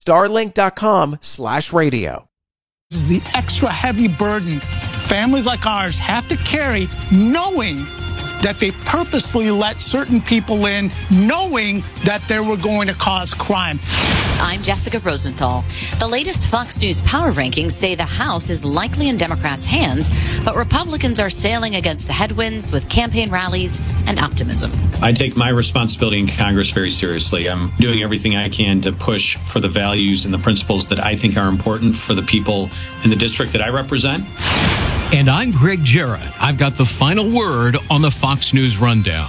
starlink.com/radio. This is the extra heavy burden families like ours have to carry, knowing that they purposefully let certain people in, knowing that they were going to cause crime. I'm Jessica Rosenthal. The latest Fox News power rankings say the House is likely in Democrats' hands, but Republicans are sailing against the headwinds with campaign rallies and optimism. I take my responsibility in Congress very seriously. I'm doing everything I can to push for the values and the principles that I think are important for the people in the district that I represent. And I'm Greg Jarrett. I've got the final word on the Fox News Rundown.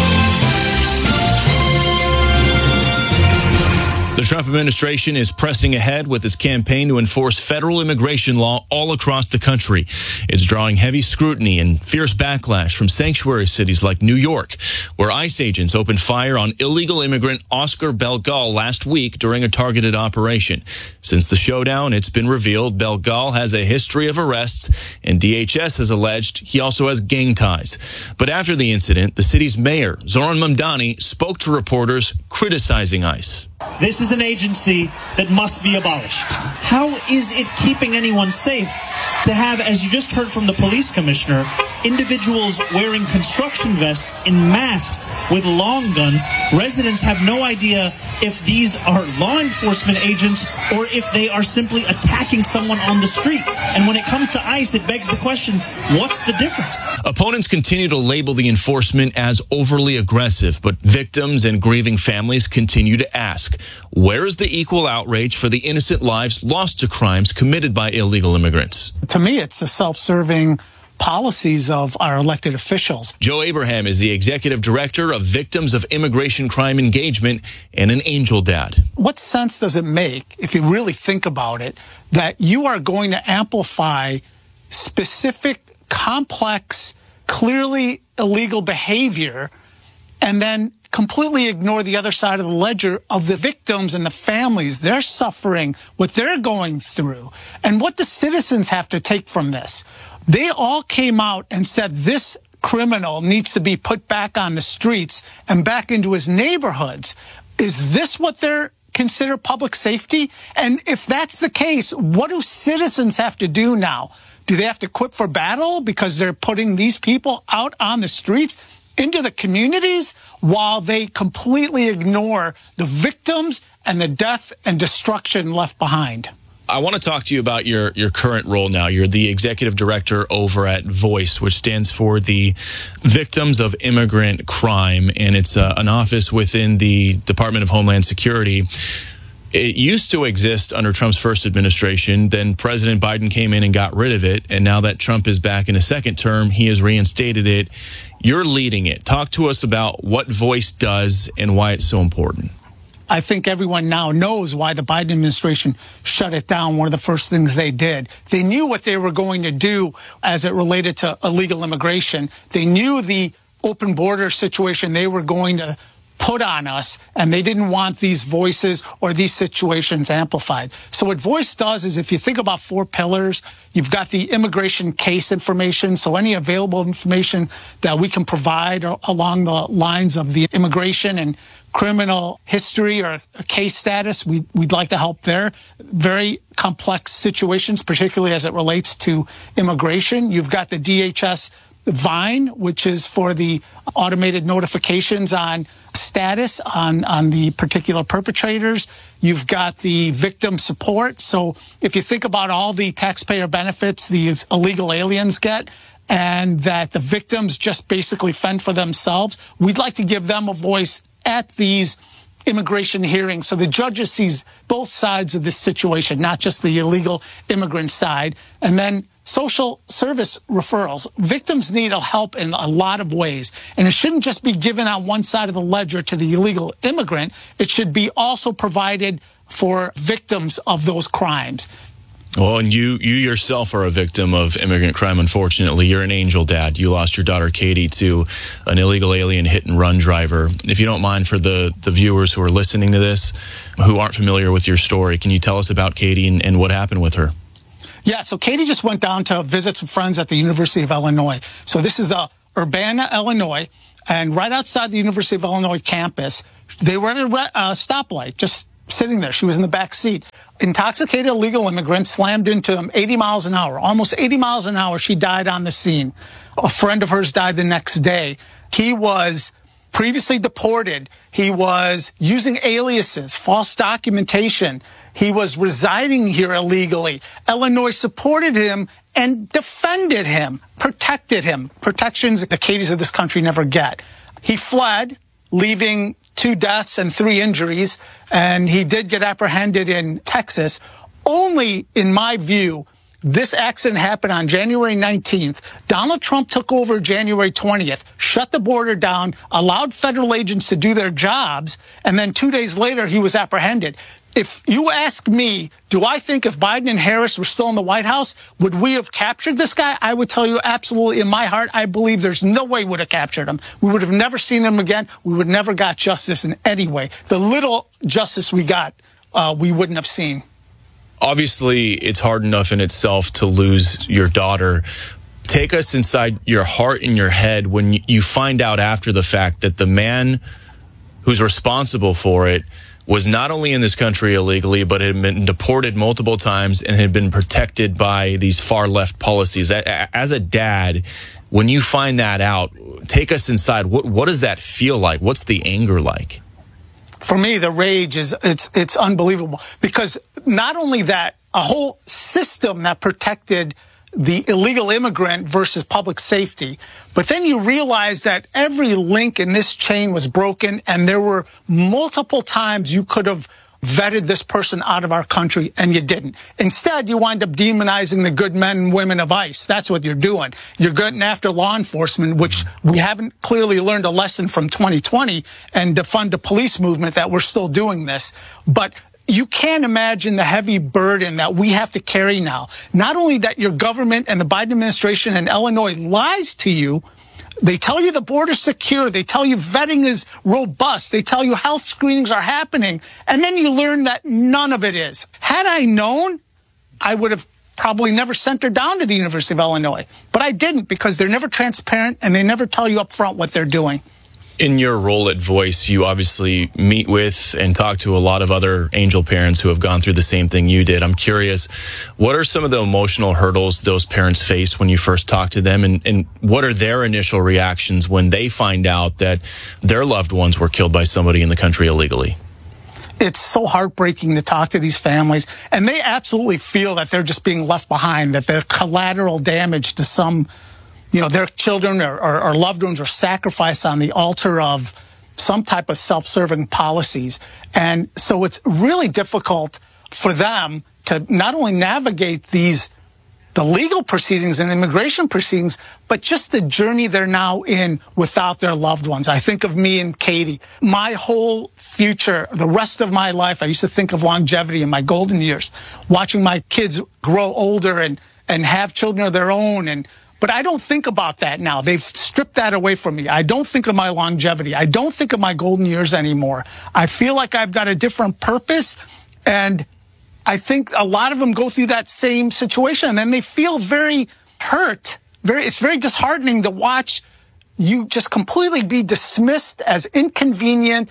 The Trump administration is pressing ahead with its campaign to enforce federal immigration law all across the country. It's drawing heavy scrutiny and fierce backlash from sanctuary cities like New York, where ICE agents opened fire on illegal immigrant Oscar Belgal last week during a targeted operation. Since the showdown, it's been revealed Belgal has a history of arrests, and DHS has alleged he also has gang ties. But after the incident, the city's mayor, Zoran Mamdani, spoke to reporters criticizing ICE. This is an agency that must be abolished. How is it keeping anyone safe to have, as you just heard from the police commissioner, individuals wearing construction vests in masks with long guns? Residents have no idea if these are law enforcement agents or if they are simply attacking someone on the street. And when it comes to ICE, it begs the question, what's the difference? Opponents continue to label the enforcement as overly aggressive, but victims and grieving families continue to ask, where is the equal outrage for the innocent lives lost to crimes committed by illegal immigrants? To me, it's the self-serving policies of our elected officials. Joe Abraham is the executive director of Victims of Immigration Crime Engagement and an angel dad. What sense does it make, if you really think about it, that you are going to amplify specific, complex, clearly illegal behavior and then completely ignore the other side of the ledger of the victims and the families, their suffering, what they're going through, and what the citizens have to take from this? They all came out and said this criminal needs to be put back on the streets and back into his neighborhoods. Is this what they're consider public safety? And if that's the case, what do citizens have to do now? Do they have to quit for battle because they're putting these people out on the streets into the communities while they completely ignore the victims and the death and destruction left behind? I want to talk to you about your current role now. You're the executive director over at VOICE, which stands for the Victims of Immigrant Crime, and it's an office within the Department of Homeland Security. It used to exist under Trump's first administration. Then President Biden came in and got rid of it. And now that Trump is back in a second term, he has reinstated it. You're leading it. Talk to us about what VOICE does and why it's so important. I think everyone now knows why the Biden administration shut it down. One of the first things they did. They knew what they were going to do as it related to illegal immigration. They knew the open border situation they were going to put on us, and they didn't want these voices or these situations amplified. So what VOICE does is, if you think about 4 pillars, you've got the immigration case information, so any available information that we can provide along the lines of the immigration and criminal history or a case status, we'd like to help there. Very complex situations, particularly as it relates to immigration. You've got the DHS Vine, which is for the automated notifications on status on the particular perpetrators. You've got the victim support. So if you think about all the taxpayer benefits these illegal aliens get, and that the victims just basically fend for themselves, we'd like to give them a voice at these immigration hearings so the judges sees both sides of this situation, not just the illegal immigrant side. And then social service referrals. Victims need help in a lot of ways, and it shouldn't just be given on one side of the ledger to the illegal immigrant. It should be also provided for victims of those crimes. Well, and you yourself are a victim of immigrant crime, unfortunately. You're an angel dad. You lost your daughter, Katie, to an illegal alien hit-and-run driver. If you don't mind, for the viewers who are listening to this, who aren't familiar with your story, can you tell us about Katie and what happened with her? Yeah, so Katie just went down to visit some friends at the University of Illinois. So this is the Urbana, Illinois, and right outside the University of Illinois campus, they were at a stoplight, just sitting there. She was in the back seat. Intoxicated illegal immigrant slammed into him 80 miles an hour, almost 80 miles an hour. She died on the scene. A friend of hers died the next day. He was previously deported. He was using aliases, false documentation. He was residing here illegally. Illinois supported him and defended him, protected him. Protections the Katie's of this country never get. He fled, leaving 2 deaths and 3 injuries, and he did get apprehended in Texas. Only, in my view, this accident happened on January 19th. Donald Trump took over January 20th, shut the border down, allowed federal agents to do their jobs, and then 2 days later, he was apprehended. If you ask me, do I think if Biden and Harris were still in the White House, would we have captured this guy? I would tell you absolutely, in my heart, I believe there's no way we would have captured him. We would have never seen him again. We would never got justice in any way. The little justice we got, we wouldn't have seen. Obviously, it's hard enough in itself to lose your daughter. Take us inside your heart and your head when you find out after the fact that the man who's responsible for it was not only in this country illegally, but had been deported multiple times and had been protected by these far left policies. As a dad, when you find that out, take us inside. What does that feel like? What's the anger like? For me, the rage is, it's unbelievable, because not only that, a whole system that protected the illegal immigrant versus public safety. But then you realize that every link in this chain was broken, and there were multiple times you could have vetted this person out of our country, and you didn't. Instead, you wind up demonizing the good men and women of ICE. That's what you're doing. You're going after law enforcement, which we haven't clearly learned a lesson from 2020, and defund the police movement that we're still doing this. But you can't imagine the heavy burden that we have to carry now. Not only that your government and the Biden administration in Illinois lies to you, they tell you the border's secure, they tell you vetting is robust, they tell you health screenings are happening, and then you learn that none of it is. Had I known, I would have probably never sent her down to the University of Illinois. But I didn't, because they're never transparent and they never tell you up front what they're doing. In your role at Voice, you obviously meet with and talk to a lot of other angel parents who have gone through the same thing you did. I'm curious, what are some of the emotional hurdles those parents face when you first talk to them, and what are their initial reactions when they find out that their loved ones were killed by somebody in the country illegally? It's so heartbreaking to talk to these families, and they absolutely feel that they're just being left behind, that they're collateral damage to some, their children or loved ones are sacrificed on the altar of some type of self-serving policies. And so it's really difficult for them to not only navigate the legal proceedings and immigration proceedings, but just the journey they're now in without their loved ones. I think of me and Katie. My whole future, the rest of my life, I used to think of longevity in my golden years, watching my kids grow older and have children of their own. But I don't think about that now. They've stripped that away from me. I don't think of my longevity. I don't think of my golden years anymore. I feel like I've got a different purpose, and I think a lot of them go through that same situation, and then they feel very hurt. It's very disheartening to watch you just completely be dismissed as inconvenient,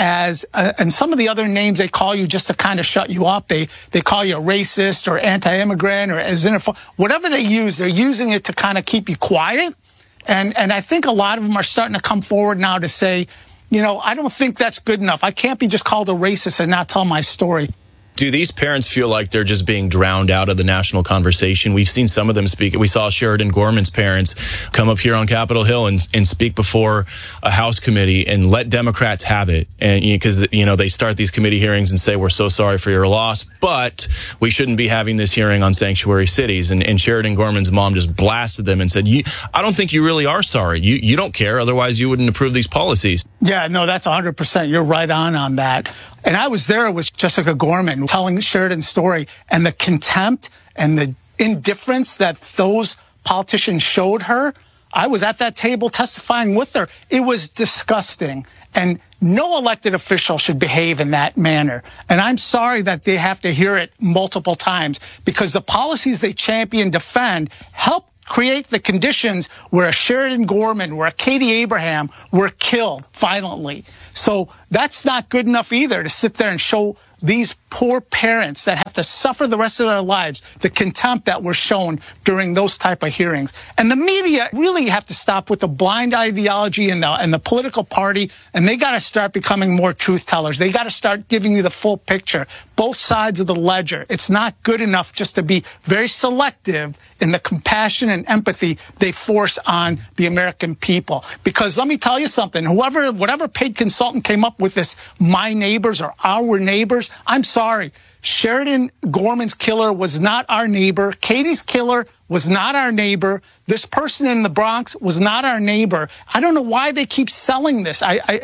and some of the other names they call you just to kind of shut you up. They call you a racist or anti-immigrant or xenophobe. Whatever they use, they're using it to kind of keep you quiet. And I think a lot of them are starting to come forward now to say, I don't think that's good enough. I can't be just called a racist and not tell my story. Do these parents feel like they're just being drowned out of the national conversation? We've seen some of them speak. We saw Sheridan Gorman's parents come up here on Capitol Hill and speak before a House committee and let Democrats have it. And because they start these committee hearings and say, we're so sorry for your loss, but we shouldn't be having this hearing on sanctuary cities. And Sheridan Gorman's mom just blasted them and said, I don't think you really are sorry. You don't care. Otherwise, you wouldn't approve these policies. Yeah, no, that's 100%. You're right on that. And I was there with Jessica Gorman telling Sheridan's story, and the contempt and the indifference that those politicians showed her. I was at that table testifying with her. It was disgusting. And no elected official should behave in that manner. And I'm sorry that they have to hear it multiple times, because the policies they champion, defend, help create the conditions where a Sheridan Gorman, where a Katie Abraham were killed violently. So that's not good enough either, to sit there and show these poor parents that have to suffer the rest of their lives, the contempt that was shown during those type of hearings. And the media really have to stop with the blind ideology and the political party, and they got to start becoming more truth tellers. They got to start giving you the full picture, both sides of the ledger. It's not good enough just to be very selective in the compassion and empathy they force on the American people. Because let me tell you something, whatever paid consultant came up with this, my neighbors or our neighbors, I'm sorry. Sheridan Gorman's killer was not our neighbor. Katie's killer was not our neighbor. This person in the Bronx was not our neighbor. I don't know why they keep selling this.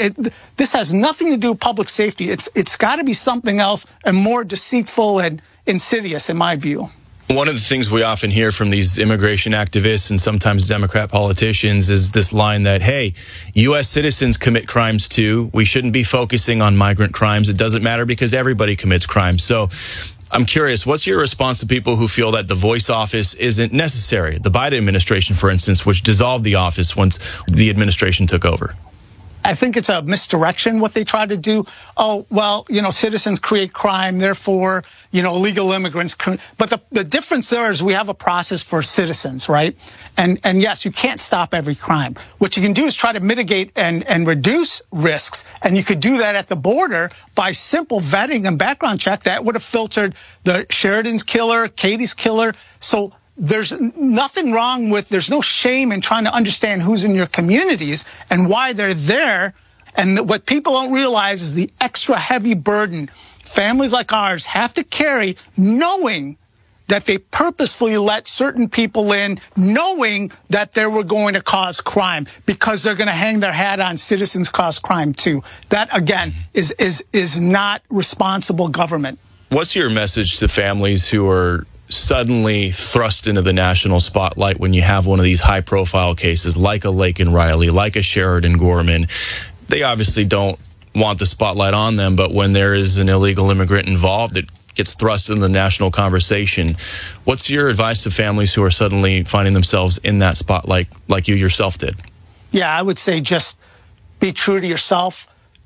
This has nothing to do with public safety. It's got to be something else and more deceitful and insidious, in my view. One of the things we often hear from these immigration activists and sometimes Democrat politicians is this line that, hey, U.S. citizens commit crimes too. We shouldn't be focusing on migrant crimes. It doesn't matter because everybody commits crimes. So I'm curious, what's your response to people who feel that the voice office isn't necessary? The Biden administration, for instance, which dissolved the office once the administration took over. I think it's a misdirection what they try to do. Oh, well, citizens create crime, therefore, illegal immigrants. But the difference there is we have a process for citizens, right? And yes, you can't stop every crime. What you can do is try to mitigate and reduce risks. And you could do that at the border by simple vetting and background check that would have filtered the Sheridan's killer, Katie's killer. So there's nothing wrong with, there's no shame in trying to understand who's in your communities and why they're there. And what people don't realize is the extra heavy burden families like ours have to carry, knowing that they purposefully let certain people in, knowing that they were going to cause crime because they're going to hang their hat on citizens cause crime too. That, again, is not responsible government. What's your message to families who are suddenly thrust into the national spotlight when you have one of these high-profile cases like a Laken Riley, like a Sheridan Gorman? They obviously don't want the spotlight on them, but when there is an illegal immigrant involved, it gets thrust into the national conversation. What's your advice to families who are suddenly finding themselves in that spotlight like you yourself did? Yeah, I would say just be true to yourself.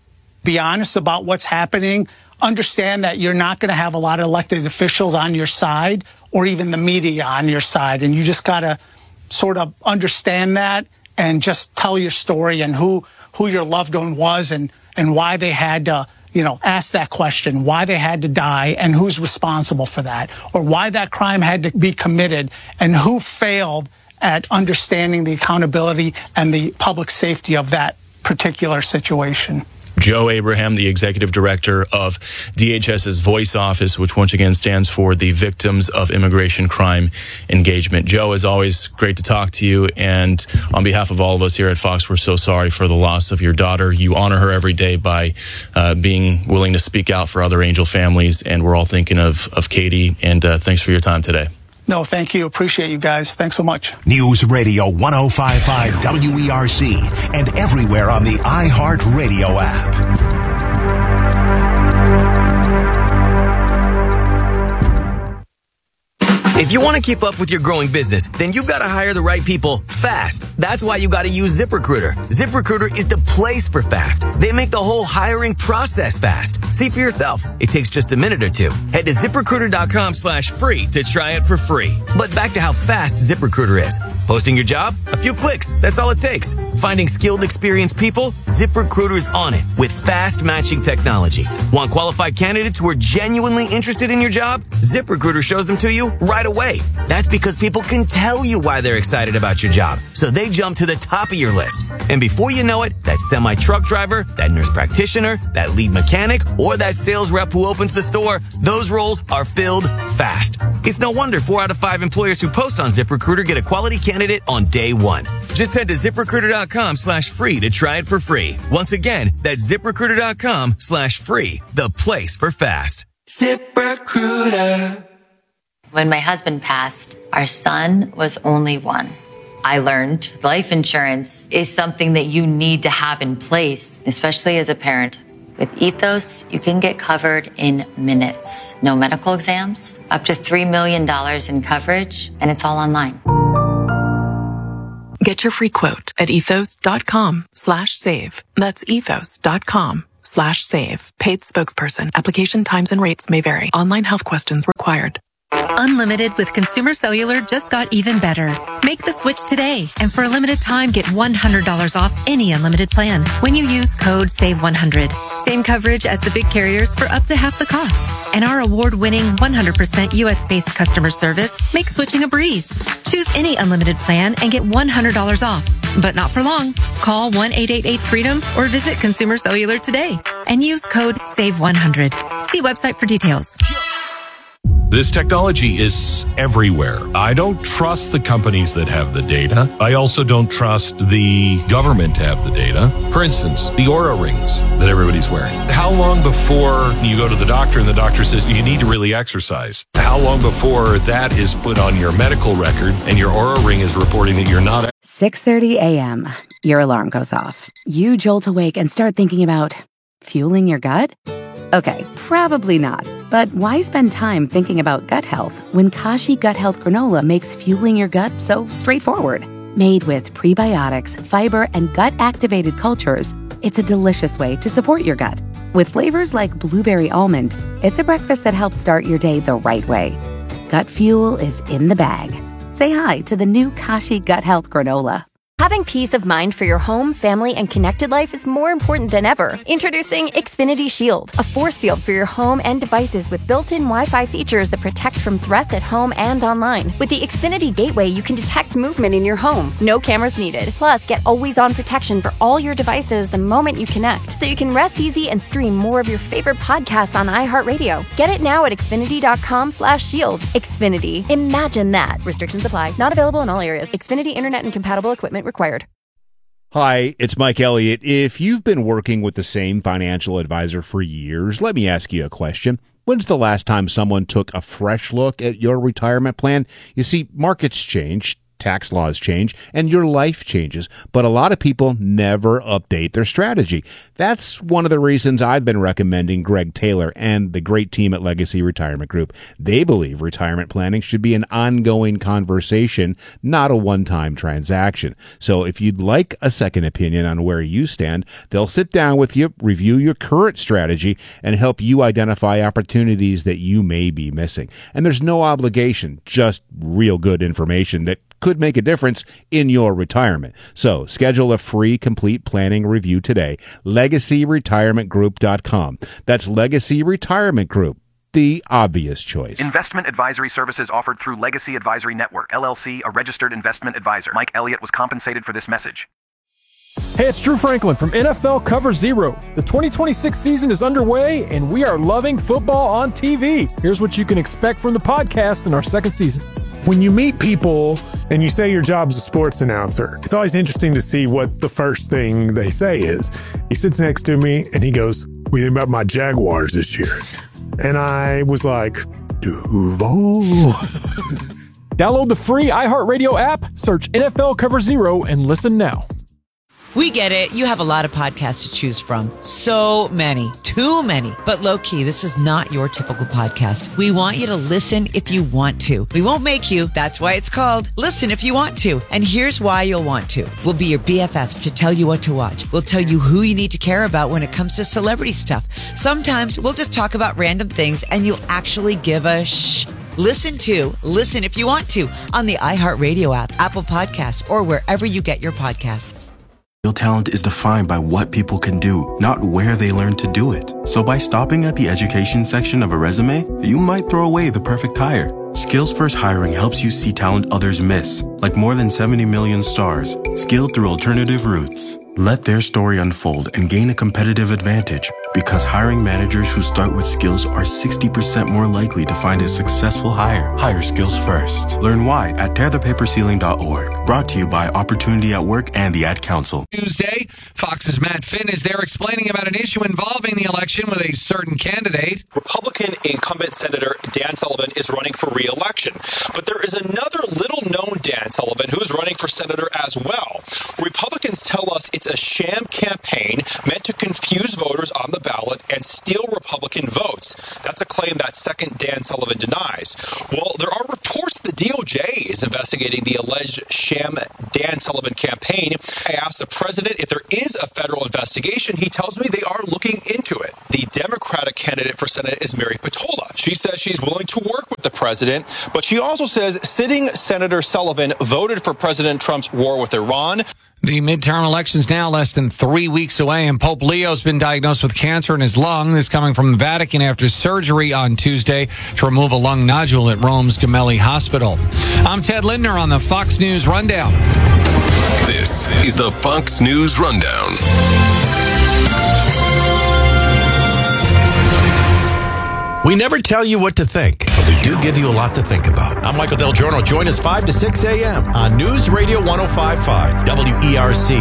Be honest about what's happening. Understand that you're not going to have a lot of elected officials on your side or even the media on your side. And you just got to sort of understand that and just tell your story and who your loved one was and why they had to, ask that question, why they had to die and who's responsible for that, or why that crime had to be committed and who failed at understanding the accountability and the public safety of that particular situation. Joe Abraham, the executive director of DHS's Voice Office, which once again stands for the Victims of Immigration Crime Engagement. Joe, as always, great to talk to you. And on behalf of all of us here at Fox, we're so sorry for the loss of your daughter. You honor her every day by being willing to speak out for other Angel families. And we're all thinking of Katie. And thanks for your time today. No, thank you. Appreciate you guys. Thanks so much. News Radio 105.5 WERC and everywhere on the iHeartRadio app. If you want to keep up with your growing business, then you've got to hire the right people fast. That's why you got to use ZipRecruiter. ZipRecruiter is the place for fast. They make the whole hiring process fast. See for yourself. It takes just a minute or two. Head to ZipRecruiter.com/free to try it for free. But back to how fast ZipRecruiter is. Posting your job? A few clicks. That's all it takes. Finding skilled, experienced people? ZipRecruiter's on it with fast matching technology. Want qualified candidates who are genuinely interested in your job? ZipRecruiter shows them to you right away. That's because people can tell you why they're excited about your job. So they jump to the top of your list. And before you know it, that semi-truck driver, that nurse practitioner, that lead mechanic, or that sales rep who opens the store, those roles are filled fast. It's no wonder 4 out of 5 employers who post on ZipRecruiter get a quality candidate on day one. Just head to ZipRecruiter.com/free to try it for free. Once again, that's ZipRecruiter.com/free, the place for fast. ZipRecruiter. When my husband passed, our son was only 1. I learned life insurance is something that you need to have in place, especially as a parent. With Ethos, you can get covered in minutes. No medical exams, up to $3 million in coverage, and it's all online. Get your free quote at ethos.com/save. That's ethos.com/save. consumercellular.com/save. Paid spokesperson. Application times and rates may vary. Online health questions required. Unlimited with Consumer Cellular just got even better. Make the switch today, and for a limited time, get $100 off any unlimited plan when you use code SAVE100. Same coverage as the big carriers for up to half the cost. And our award-winning 100% U.S.-based customer service makes switching a breeze. Choose any unlimited plan and get $100 off. But not for long. Call 1-888-FREEDOM or visit Consumer Cellular today and use code SAVE100. See website for details. This technology is everywhere. I don't trust the companies that have the data. I also don't trust the government to have the data. For instance, the Oura rings that everybody's wearing. How long before you go to the doctor and the doctor says you need to really exercise? How long before that is put on your medical record and your Oura ring is reporting that you're not... 6:30 a.m. Your alarm goes off. You jolt awake and start thinking about fueling your gut? Okay, probably not. But why spend time thinking about gut health when Kashi Gut Health Granola makes fueling your gut so straightforward? Made with prebiotics, fiber, and gut-activated cultures, it's a delicious way to support your gut. With flavors like blueberry almond, it's a breakfast that helps start your day the right way. Gut fuel is in the bag. Say hi to the new Kashi Gut Health Granola. Having peace of mind for your home, family, and connected life is more important than ever. Introducing Xfinity Shield, a force field for your home and devices with built-in Wi-Fi features that protect from threats at home and online. With the Xfinity Gateway, you can detect movement in your home. No cameras needed. Plus, get always-on protection for all your devices the moment you connect, so you can rest easy and stream more of your favorite podcasts on iHeartRadio. Get it now at Xfinity.com/shield. Xfinity. Imagine that. Restrictions apply. Not available in all areas. Xfinity Internet and compatible equipment required. Hi, it's Mike Elliott. If you've been working with the same financial advisor for years, let me ask you a question. When's the last time someone took a fresh look at your retirement plan? You see, markets change, tax laws change, and your life changes, but a lot of people never update their strategy. That's one of the reasons I've been recommending Greg Taylor and the great team at Legacy Retirement Group. They believe retirement planning should be an ongoing conversation, not a one-time transaction. So if you'd like a second opinion on where you stand, they'll sit down with you, review your current strategy, and help you identify opportunities that you may be missing. And there's no obligation, just real good information that could make a difference in your retirement. So schedule a free complete planning review today. LegacyRetirementGroup.com. That's Legacy Retirement Group, the obvious choice. Investment advisory services offered through Legacy Advisory Network, LLC, a registered investment advisor. Mike Elliott was compensated for this message. Hey, it's Drew Franklin from NFL Cover Zero. The 2026 season is underway, and we are loving football on TV. Here's what you can expect from the podcast in our second season. When you meet people and you say your job's a sports announcer, it's always interesting to see what the first thing they say is. He sits next to me and he goes, "What do you think about my Jaguars this year?" And I was like, Duval. Download the free iHeartRadio app, search NFL Cover Zero, and listen now. We get it. You have a lot of podcasts to choose from. So many. Too many. But low-key, this is not your typical podcast. We want you to listen if you want to. We won't make you. That's why it's called Listen If You Want To. And here's why you'll want to. We'll be your BFFs to tell you what to watch. We'll tell you who you need to care about when it comes to celebrity stuff. Sometimes we'll just talk about random things and you'll actually give a shh. Listen If You Want To on the iHeartRadio app, Apple Podcasts, or wherever you get your podcasts. Real talent is defined by what people can do, not where they learn to do it. So by stopping at the education section of a resume, you might throw away the perfect hire. Skills First Hiring helps you see talent others miss, like more than 70 million stars, skilled through alternative routes. Let their story unfold and gain a competitive advantage, because hiring managers who start with skills are 60% more likely to find a successful hire. Hire skills first. Learn why at tearthepaperceiling.org. Brought to you by Opportunity at Work and the Ad Council. Tuesday, Fox's Matt Finn is there explaining about an issue involving the election with a certain candidate. Republican incumbent Senator Dan Sullivan is running for re-election. But there is another little-known Dan Sullivan who is running for senator as well. Republicans tell us it's a sham campaign meant to confuse voters on the ballot and steal Republican votes. That's a claim that second Dan Sullivan denies. Well, there are reports the DOJ is is investigating the alleged sham Dan Sullivan campaign. I asked the president if there is a federal investigation. He tells me they are looking into it. The Democratic candidate for Senate is Mary Patola. She says she's willing to work with the president, but she also says sitting Senator Sullivan voted for President Trump's war with Iran. The midterm election's now less than 3 weeks away, and Pope Leo's been diagnosed with cancer in his lung. This coming from the Vatican after surgery on Tuesday to remove a lung nodule at Rome's Gemelli Hospital. I'm Ted Lindner on the Fox News Rundown. This is the Fox News Rundown. We never tell you what to think, but we do give you a lot to think about. I'm Michael Del Giorno. Join us 5 to 6 a.m. on News Radio 105.5 WERC.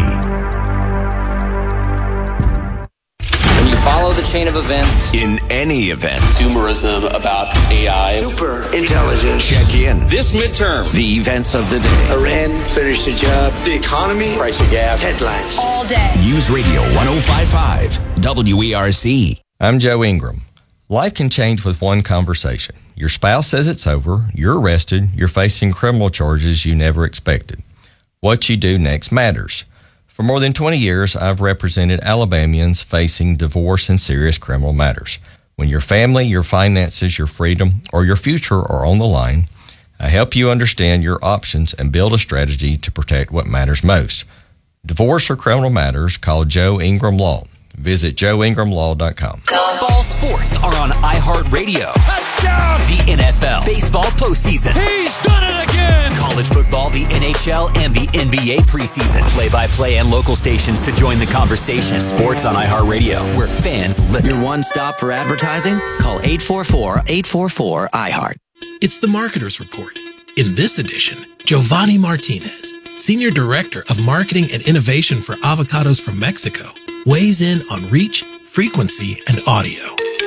When you follow the chain of events, in any event, consumerism about AI, super intelligence, check in. This midterm, The events of the day. Iran finished the job, the economy, price of gas, headlines. All day. News Radio 105.5 WERC. I'm Joe Ingram. Life can change with one conversation. Your spouse says it's over, you're arrested, you're facing criminal charges you never expected. What you do next matters. For more than 20 years, I've represented Alabamians facing divorce and serious criminal matters. When your family, your finances, your freedom, or your future are on the line, I help you understand your options and build a strategy to protect what matters most. Divorce or criminal matters, call Joe Ingram Law. Visit joeingramlaw.com. Ball sports are on iHeartRadio. Touchdown! The NFL, baseball postseason. He's done it again! College football, the NHL, and the NBA preseason. Play-by-play and local stations to join the conversation. Sports on iHeartRadio, where fans live. Your one stop for advertising? Call 844-844-iHeart. It's the Marketer's Report. In this edition, Giovanni Martinez, Senior Director of Marketing and Innovation for Avocados from Mexico, weighs in on reach, frequency, and audio.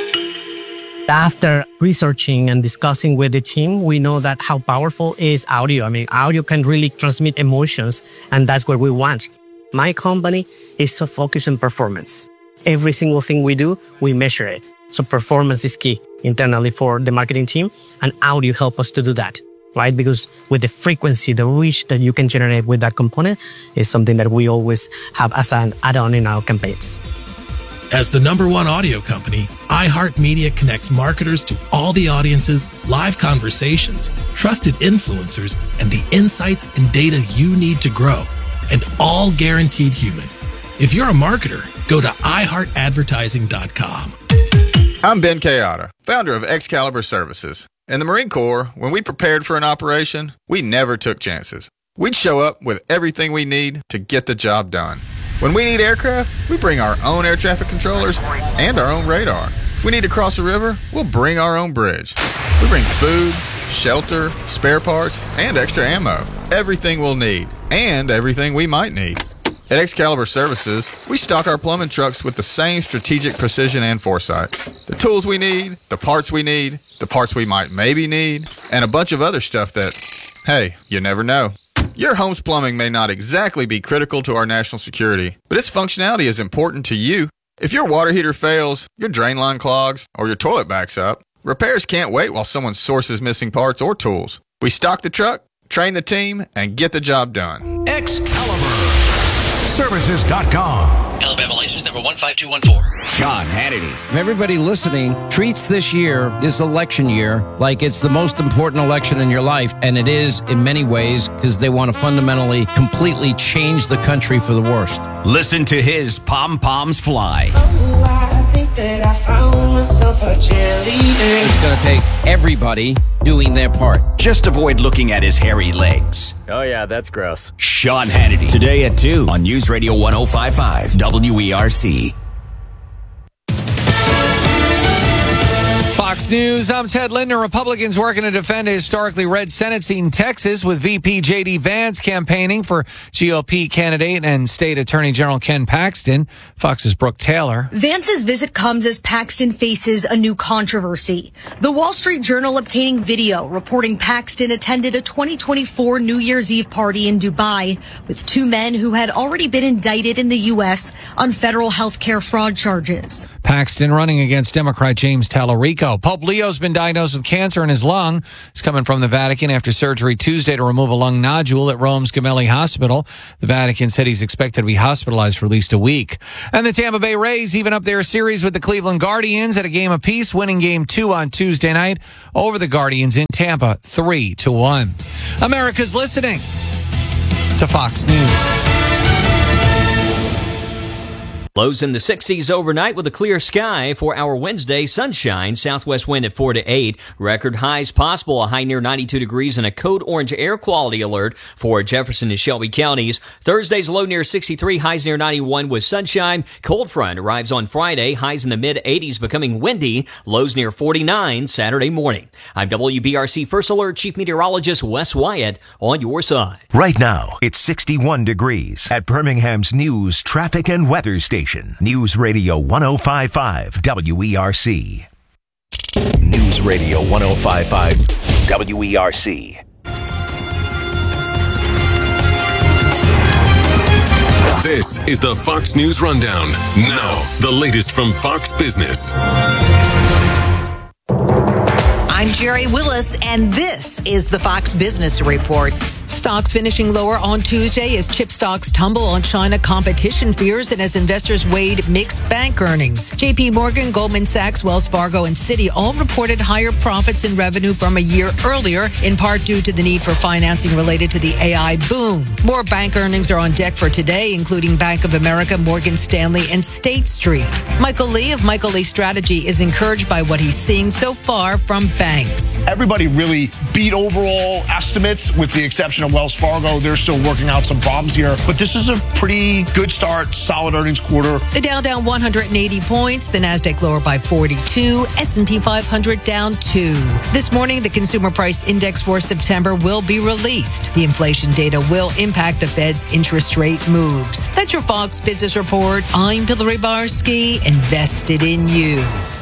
After researching and discussing with the team, we know that how powerful is audio. I mean, audio can really transmit emotions, and that's what we want. My company is so focused on performance. Every single thing we do, we measure it. So performance is key internally for the marketing team, and audio help us to do that, right? Because with the frequency, the reach that you can generate with that component is something that we always have as an add-on in our campaigns. As the #1 audio company, iHeartMedia connects marketers to all the audiences, live conversations, trusted influencers, and the insights and data you need to grow, and all guaranteed human. If you're a marketer, go to iHeartAdvertising.com. I'm Ben Kayada, founder of Excalibur Services. In the Marine Corps, when we prepared for an operation, we never took chances. We'd show up with everything we need to get the job done. When we need aircraft, we bring our own air traffic controllers and our own radar. If we need to cross a river, we'll bring our own bridge. We bring food, shelter, spare parts, and extra ammo. Everything we'll need, and everything we might need. At Excalibur Services, we stock our plumbing trucks with the same strategic precision and foresight. The tools we need, the parts we need, the parts we might maybe need, and a bunch of other stuff that, hey, you never know. Your home's plumbing may not exactly be critical to our national security, but its functionality is important to you. If your water heater fails, your drain line clogs, or your toilet backs up, repairs can't wait while someone sources missing parts or tools. We stock the truck, train the team, and get the job done. Excalibur Services.com. Alabama license number 15214. Sean Hannity. If everybody listening treats this year, this election year, like it's the most important election in your life, and it is in many ways because they want to fundamentally, completely change the country for the worst. Listen to his Pom Poms Fly. Oh, I think that I found myself a cheerleader. It's going to take everybody doing their part. Just avoid looking at his hairy legs. Oh, yeah, that's gross. Sean Hannity. Today at 2 on News Radio 105.5 WERC. Fox News, I'm Ted Lindner. Republicans working to defend a historically red Senate seat in Texas with VP J.D. Vance campaigning for GOP candidate and State Attorney General Ken Paxton. Fox's Brooke Taylor. Vance's visit comes as Paxton faces a new controversy. The Wall Street Journal obtaining video reporting Paxton attended a 2024 New Year's Eve party in Dubai with two men who had already been indicted in the U.S. on federal health care fraud charges. Paxton running against Democrat James Tallarico. Pope Leo's been diagnosed with cancer in his lung. He's coming from the Vatican after surgery Tuesday to remove a lung nodule at Rome's Gemelli Hospital. The Vatican said he's expected to be hospitalized for at least a week. And the Tampa Bay Rays even up their series with the Cleveland Guardians at a game apiece, winning Game 2 on Tuesday night over the Guardians in Tampa, 3-1. America's listening to Fox News. Lows in the 60s overnight with a clear sky for our Wednesday. Sunshine, southwest wind at 4 to 8. Record highs possible, a high near 92 degrees and a code orange air quality alert for Jefferson and Shelby counties. Thursday's low near 63, highs near 91 with sunshine. Cold front arrives on Friday, highs in the mid 80s becoming windy, lows near 49 Saturday morning. I'm WBRC First Alert Chief Meteorologist Wes Wyatt on your side. Right now, it's 61 degrees at Birmingham's news, traffic, and weather station. News Radio 105.5 WERC. News Radio 105.5 WERC. This is the Fox News Rundown. Now, the latest from Fox Business. I'm Jerry Willis, and this is the Fox Business Report. Stocks finishing lower on Tuesday as chip stocks tumble on China competition fears and as investors weighed mixed bank earnings. JP Morgan, Goldman Sachs, Wells Fargo, and Citi all reported higher profits and revenue from a year earlier, in part due to the need for financing related to the AI boom. More bank earnings are on deck for today, including Bank of America, Morgan Stanley, and State Street. Michael Lee of Michael Lee Strategy is encouraged by what he's seeing so far from banks. Everybody really beat overall estimates with the exception of Wells Fargo. They're still working out some problems here, but this is a pretty good start, solid earnings quarter. The Dow down 180 points, the Nasdaq lower by 42, S&P 500 down 2. This morning, the consumer price index for September will be released. The inflation data will impact the Fed's interest rate moves. That's your Fox Business Report. I'm Hillary Barsky, invested in you.